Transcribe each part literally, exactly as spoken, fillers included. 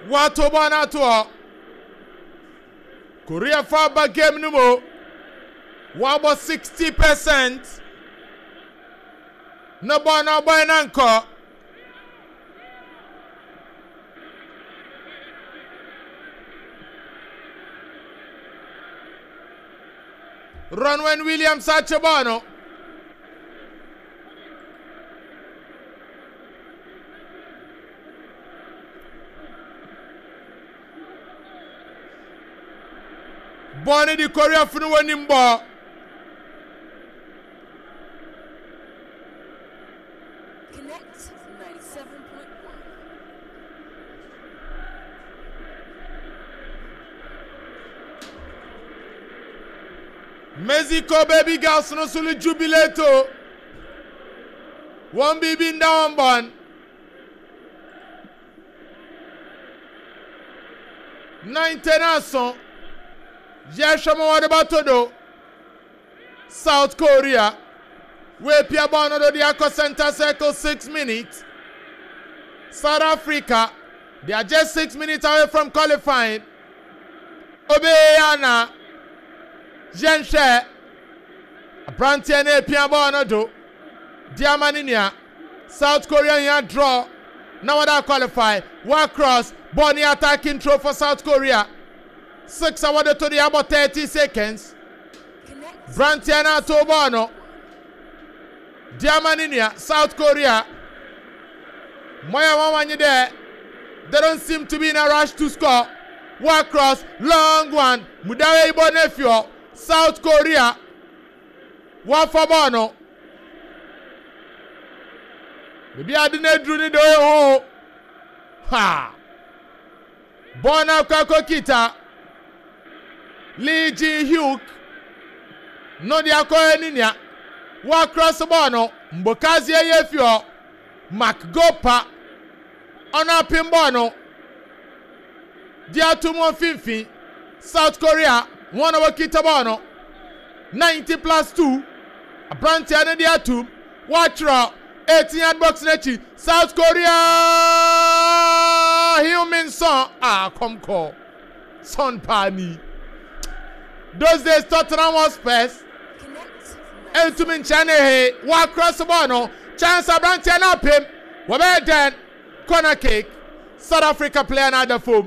Wato bana to Korea for back game no more. What about sixty percent? No bana boy nanko. Ronwen Williams Achobano. Bonnie di Korea funu wanimbo. Connect ninety-seven point one. Mexico baby girls no sulu jubilato. One baby in down one. Ninety nason. Yeshama Wadabatodo. South Korea. We Pia Bono do Diako Center Circle six minutes. South Africa. They are just six minutes away from qualifying. Obeyana. Jenshe. Brantiane Pia Bono do. Diamaninia. South Korea here draw. Now that qualify. One cross. Bonnie attacking throw for South Korea. Six hours to the about thirty seconds. Brantiana Tobono. Diamaninia, South Korea. Moya Wawani there. They don't seem to be in a rush to score. One cross, long one. Mudawe Ibonefio, South Korea. One for Bono. Maybe I didn't do it. Oh, ha. Bona Kakokita. Lee Ji Hyuk. No dia ko eninia. Wa cross bono. Mbokazi yefio. Macgopa. Ona pimbono. Dia tumo finfi. South Korea. One over Kitabono. ninety plus two. A branch and dia two. Watch raw. eighteen yard box nechi. South Korea. Human son. Ah, come call. Son Pani. Those days Tottenham was best. And to mean Chane hey, walk across the bono, chance a branch and up him. What then? Corner kick. South Africa play another foam.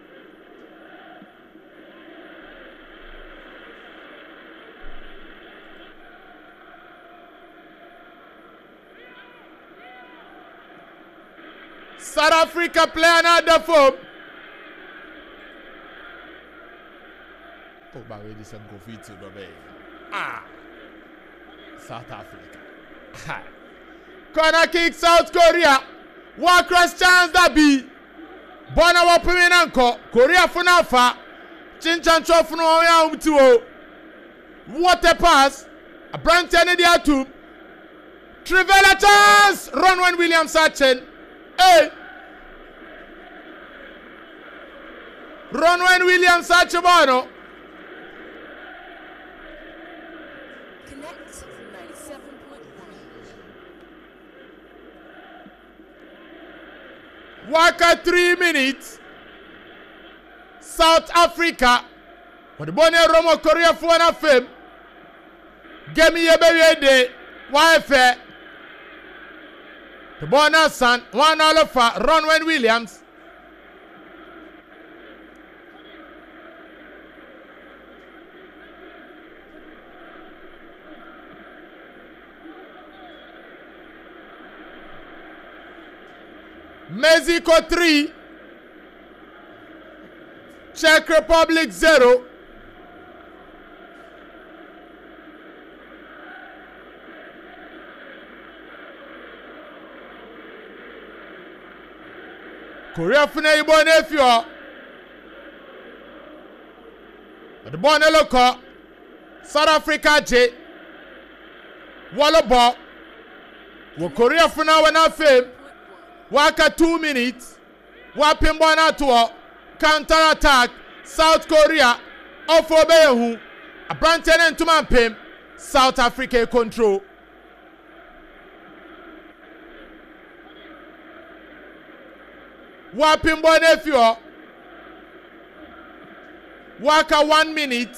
South Africa play another foam. Oh, but we just go fit to the Ah, South Africa. Corner kick, South Korea. One cross chance that be. Bona wapuminanko. Korea funafa. Chinchan chofuno ya umtuo. What a pass. A branch and the two. Trivela chance. Ronwen Williams Achen. Hey. Ronwen Williams Achebano. Waka three minutes. South Africa. When the Bonnie Romo Korea for an fame. Give me a baby day. Why fair? The Bonner son. One all of Ronwen Williams. Mexico three, Czech Republic zero. Korea funa ibo nefio. The ball loco. South Africa J. Wallabo. Wo Korea funa wana fame. Waka two minutes. Wapin bona to counter attack. South Korea. Off Obeyehu. A Branton and Tuman Pim. South Africa control. Wapimbo Nefio. Waka one minute.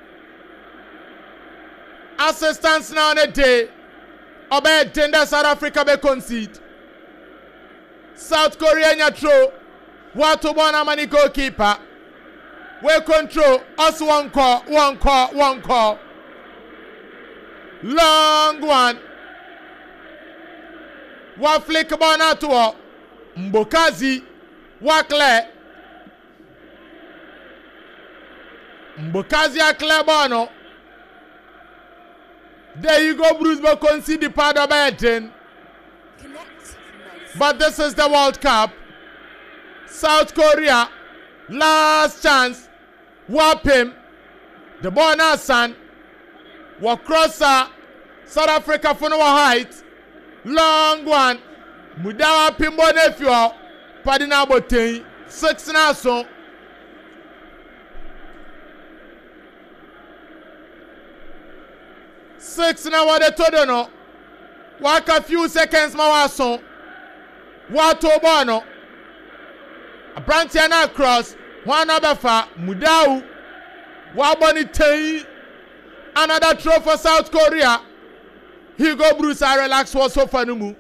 Assistance now on a day. Obey tender South Africa be concede. South Korea nya throw. Watu bona mani goalkeeper. We control. Us one call, one call, one call. Long one. Wa flick bona to Mbokazi. Wakle. Mbokazi akle bono. There you go, Bruce, but concede the part of Everton. But this is the World Cup. South Korea, last chance. Whap him. The ball now, son. Walk crosser. South Africa for no height. Long one. Mudawa Pimbo Nefio. Padina Bote. Six now, so. Six now, what they told no. Walk a few seconds, my son. What to bono. A branch and a cross. One other far. Mudau. Waboni Tay. Another throw for South Korea. Hugo Bruce, I relax was so fanumu.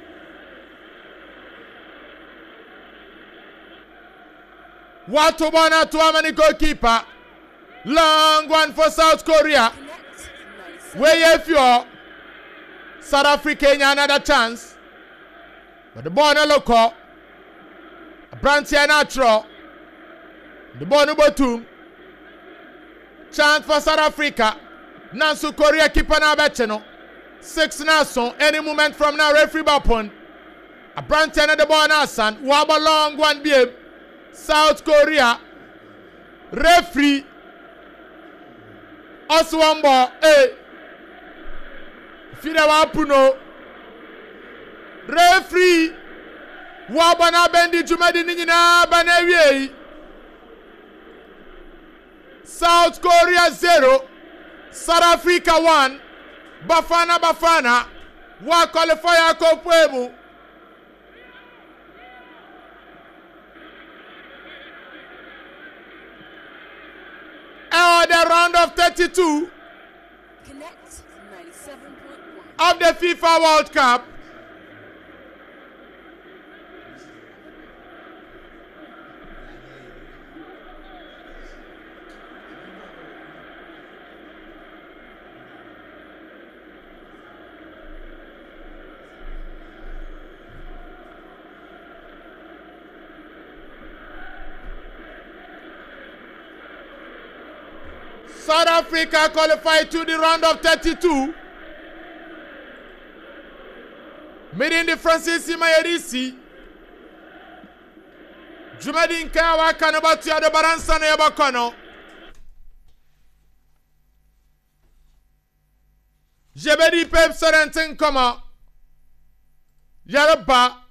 What to bono to a many goalkeeper. Long one for South Korea. Where if you're South Africa, another chance. But the ball no loco. A branch and a throw. The ball no bottom. Chance for South Africa. Nansu Korea keeper na betcheno. Six nason. Any moment from now, referee bapon. A branch and the ball na san. Waba long one babe. South Korea. Referee. Also one ball. Hey. Fida wapuno. Referee. Waba na bendi jumedi nina banewi. South Korea zero. South Africa one. Bafana Bafana. Wa qualify ako pwemu. And the round of thirty-two. Connect ninety-seven point one. Of the FIFA World Cup. South Africa qualified to the round of thirty-two. Meeting the Francis Mayerisi. Jumadi Nkawa Kanabati ya de Baransa na Yabakono. Jebedi Pep Sorenten Koma. Yaraba.